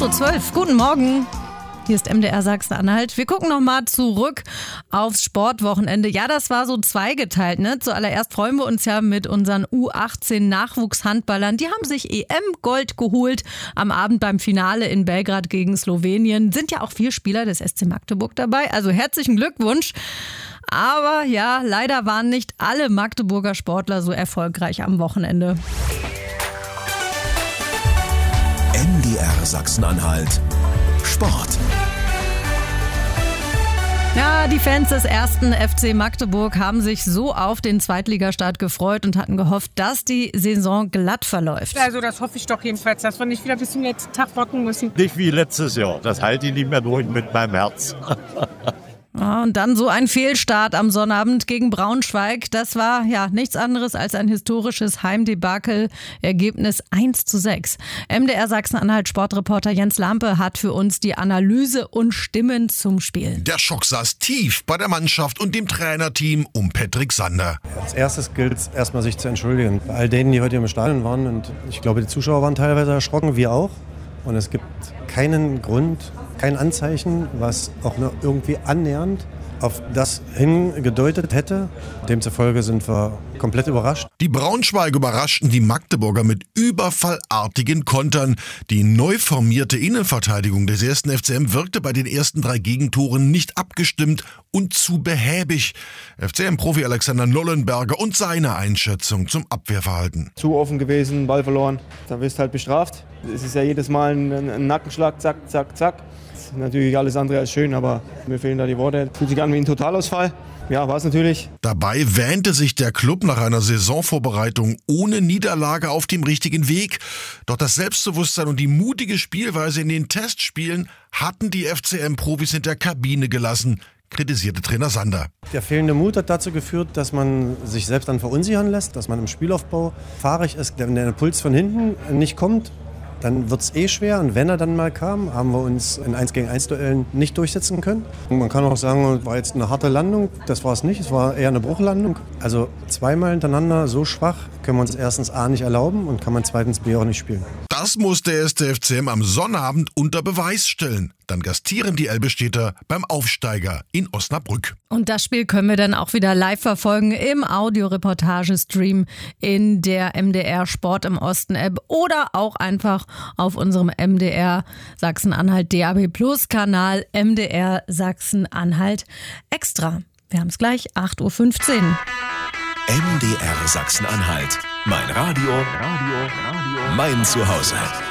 8:12 Uhr. Guten Morgen. Hier ist MDR Sachsen-Anhalt. Wir gucken nochmal zurück aufs Sportwochenende. Ja, das war so zweigeteilt, ne? Zuallererst freuen wir uns ja mit unseren U18-Nachwuchshandballern. Die haben sich EM-Gold geholt am Abend beim Finale in Belgrad gegen Slowenien. Sind ja auch 4 Spieler des SC Magdeburg dabei. Also herzlichen Glückwunsch. Aber ja, leider waren nicht alle Magdeburger Sportler so erfolgreich am Wochenende. MDR Sachsen-Anhalt Sport. Ja, die Fans des ersten FC Magdeburg haben sich so auf den Zweitligastart gefreut und hatten gehofft, dass die Saison glatt verläuft. Also das hoffe ich doch jedenfalls, dass wir nicht wieder bis zum letzten Tag warten müssen. Nicht wie letztes Jahr. Das halte ich nicht mehr durch mit meinem Herz. Ja, und dann so ein Fehlstart am Sonnabend gegen Braunschweig. Das war ja nichts anderes als ein historisches Heimdebakel. Ergebnis 1:6. MDR Sachsen-Anhalt Sportreporter Jens Lampe hat für uns die Analyse und Stimmen zum Spiel. Der Schock saß tief bei der Mannschaft und dem Trainerteam um Patrick Sander. Als erstes gilt es erstmal, sich zu entschuldigen. Bei all denen, die heute im Stadion waren. Und ich glaube, die Zuschauer waren teilweise erschrocken, wir auch. Und es gibt keinen Grund, kein Anzeichen, was auch nur irgendwie annähernd auf das hingedeutet hätte. Demzufolge sind wir komplett überrascht. Die Braunschweiger überraschten die Magdeburger mit überfallartigen Kontern. Die neu formierte Innenverteidigung des 1. FCM wirkte bei den ersten 3 Gegentoren nicht abgestimmt und zu behäbig. FCM-Profi Alexander Nollenberger und seine Einschätzung zum Abwehrverhalten. Zu offen gewesen, Ball verloren, dann wirst du halt bestraft. Es ist ja jedes Mal ein Nackenschlag, zack, zack, zack. Das ist natürlich alles andere als schön, aber mir fehlen da die Worte. Fühlt sich an wie ein Totalausfall. Ja, war es natürlich. Dabei wähnte sich der Klub nach einer Saisonvorbereitung ohne Niederlage auf dem richtigen Weg. Doch das Selbstbewusstsein und die mutige Spielweise in den Testspielen hatten die FCM-Profis in der Kabine gelassen, kritisierte Trainer Sander. Der fehlende Mut hat dazu geführt, dass man sich selbst dann verunsichern lässt, dass man im Spielaufbau fahrig ist. Wenn der Impuls von hinten nicht kommt, dann wird es schwer. Und wenn er dann mal kam, haben wir uns in 1-gegen-1-Duellen nicht durchsetzen können. Und man kann auch sagen, es war jetzt eine harte Landung. Das war es nicht, es war eher eine Bruchlandung. Also zweimal hintereinander so schwach können wir uns erstens A nicht erlauben und kann man zweitens B auch nicht spielen. Das muss der 1. FCM am Sonnabend unter Beweis stellen. Dann gastieren die Elbestädter beim Aufsteiger in Osnabrück. Und das Spiel können wir dann auch wieder live verfolgen im Audioreportage-Stream in der MDR Sport im Osten App oder auch einfach auf unserem MDR Sachsen-Anhalt DAB Plus Kanal MDR Sachsen-Anhalt Extra. Wir haben es gleich, 8:15 Uhr. MDR Sachsen-Anhalt. Mein Radio, mein Zuhause.